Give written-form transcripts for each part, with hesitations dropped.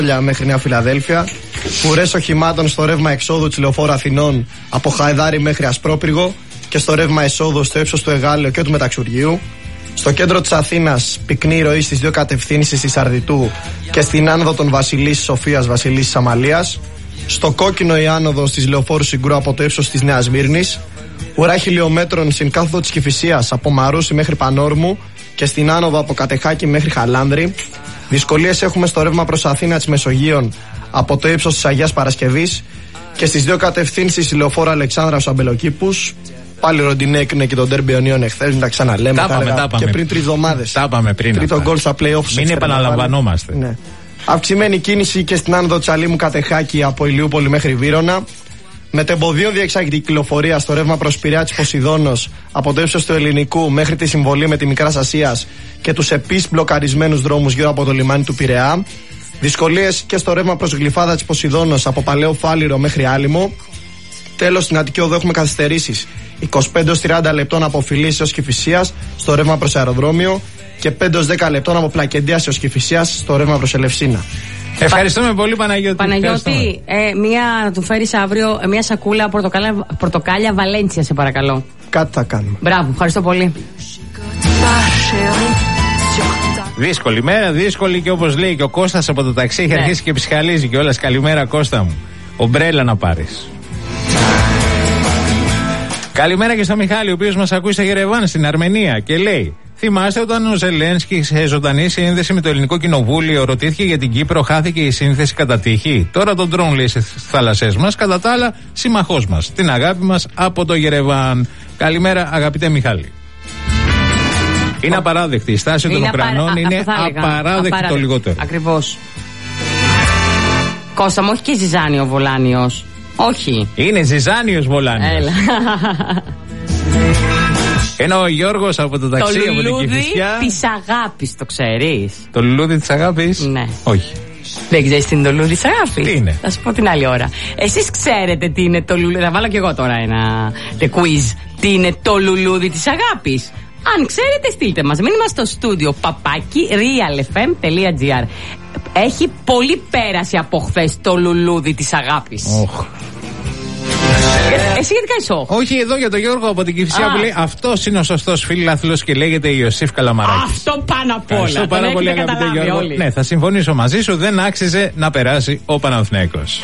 μέχρι Νέα Φιλαδέλφια. Ουρές οχημάτων στο ρεύμα εξόδου της Λεωφόρου Αθηνών από Χαϊδάρι μέχρι Ασπρόπυργο και στο ρεύμα εσόδου στο ύψος του Εγάλεο και του Μεταξουργείου. Στο κέντρο της Αθήνας πυκνή ροή στις δύο κατευθύνσεις της Αρδιτού και στην άνοδο των Βασιλής Σοφίας Βασιλής Αμαλίας. Στο κόκκινο η άνοδος της Λεωφόρου Συγκρού από το ύψος της Νέας Μύρνης. Ουρά χιλιόμετρων στην κάθοδο της Κηφισίας από Μαρούσι μέχρι Πανόρμου και στην άνοδο από Κατεχάκη μέχρι Χαλάνδρη. Δυσκολίες έχουμε στο ρεύμα προς Αθήνα της Μεσογείων από το ύψος της Αγίας Παρασκευής και στις δύο κατευθύνσεις η Λεωφόρο Αλεξάνδρας Αμπελοκήπους. Πάλι ροντινέ έκρινε και τον Ντέρμπι Ιωνίων εχθές, μην τα ξαναλέμε. Τα πάμε. Και πριν 3 εβδομάδες. Τα πάμε πριν. Τρίτο γκολ στα play-offs. Μην επαναλαμβανόμαστε. Ναι. Αυξημένη κίνηση και στην άνοδο Τσαλίμου Κατεχάκη από Ηλιούπολη μέχρι Βύρωνα. Μετεμποδίων διεξάγεται η κυκλοφορία στο ρεύμα προς Πειραιά της Ποσειδώνος από το ύψος του Ελληνικού μέχρι τη συμβολή με τη Μικράς Ασίας και τους επίσης μπλοκαρισμένους δρόμους γύρω από το λιμάνι του Πειραιά. Δυσκολίες και στο ρεύμα προς Γλυφάδα της Ποσειδώνος από Παλαιό Φάληρο μέχρι Άλυμο. Τέλος, στην Αττική Οδό έχουμε καθυστερήσεις 25-30 λεπτών από Φιλής έως Κηφισίας στο ρεύμα προς αεροδρόμιο και 5-10 λεπτών από Πλακεντίας έως Κηφισίας στο ρεύμα προς Ελευσίνα. Ευχαριστούμε πολύ, Παναγιώτη. Παναγιώτη, να του φέρεις αύριο μια σακούλα πορτοκάλια Βαλέντσια, σε παρακαλώ. Κάτι θα κάνουμε. Μπράβο, ευχαριστώ πολύ. Δύσκολη μέρα, δύσκολη, και όπως λέει και ο Κώστας από το ταξί, έχει αρχίσει και ψυχαλίζει κιόλας. Καλημέρα, Κώστα μου. Ομπρέλα να πάρεις. Καλημέρα και στο Μιχάλη, ο οποίος μας ακούει στο Γερεβάν στην Αρμενία και λέει: θυμάστε όταν ο Ζελένσκι σε ζωντανή σύνδεση με το Ελληνικό Κοινοβούλιο ρωτήθηκε για την Κύπρο, χάθηκε η σύνθεση κατά τύχη? Τώρα τον τρώνε, λέει, στις θάλασσές μας, κατά τα άλλα συμμαχός μας. Την αγάπη μας από το Γερεβάν. Καλημέρα, αγαπητέ Μιχάλη. Είναι απαράδεκτη. Η στάση των Ουκρανών είναι απαράδεκτη το λιγότερο. Ακριβώς. Κώστα μου, όχι και Ζιζάνιο Βολάνιος. Όχι. Είναι Ζιζάνιος Βολάνιος. Έλα. Ενώ ο Γιώργος από το ταξί, από την Κηφισιά. Το λουλούδι της αγάπης, το ξέρεις? Το λουλούδι της αγάπης? Ναι. Όχι. Δεν ξέρεις τι είναι το λουλούδι της αγάπης? Τι είναι? Θα σου πω την άλλη ώρα. Εσείς ξέρετε τι είναι το λουλούδι? Θα βάλω κι εγώ τώρα ένα quiz. Τι είναι το λουλούδι της αγάπης? Αν ξέρετε, στείλτε μας μήνυμα στο στούντιο realfm.gr. Έχει πολύ πέραση από χθες το λουλούδι της αγάπης. Εσύ γιατί κάνεις όχι? Όχι, εδώ για τον Γιώργο από την Κηφισιά που λέει: αυτός είναι ο σωστός φιλάθλος και λέγεται Ιωσήφ Καλαμαράκης. Αυτό πάνω απ' όλα. Ευχαριστώ πάρα πολύ, αγαπητέ Γιώργο. Όλοι. Ναι, θα συμφωνήσω μαζί σου, δεν άξιζε να περάσει ο Παναθηναϊκός.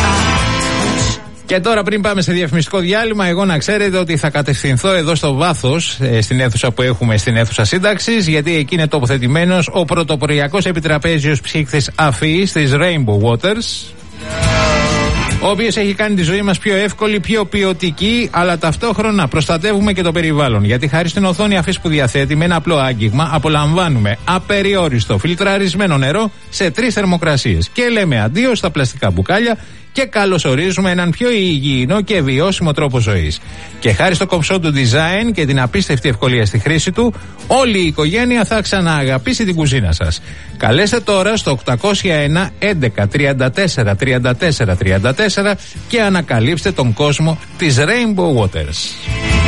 Και τώρα, πριν πάμε σε διαφημιστικό διάλειμμα, εγώ να ξέρετε ότι θα κατευθυνθώ εδώ στο βάθος, στην αίθουσα που έχουμε, στην αίθουσα σύνταξης, γιατί εκεί είναι τοποθετημένος ο πρωτοποριακός επιτραπέζιος ψύχτης αφής της Rainbow Waters, ο οποίος έχει κάνει τη ζωή μας πιο εύκολη, πιο ποιοτική, αλλά ταυτόχρονα προστατεύουμε και το περιβάλλον. Γιατί χάρη στην οθόνη αφής που διαθέτει, με ένα απλό άγγιγμα, απολαμβάνουμε απεριόριστο φιλτραρισμένο νερό σε 3 θερμοκρασίες. Και λέμε αντίο στα πλαστικά μπουκάλια και καλωσορίζουμε έναν πιο υγιεινό και βιώσιμο τρόπο ζωής. Και χάρη στο κομψό του design και την απίστευτη ευκολία στη χρήση του, όλη η οικογένεια θα ξανααγαπήσει την κουζίνα σας. Καλέστε τώρα στο 801 11 34 34 34 και ανακαλύψτε τον κόσμο της Rainbow Waters.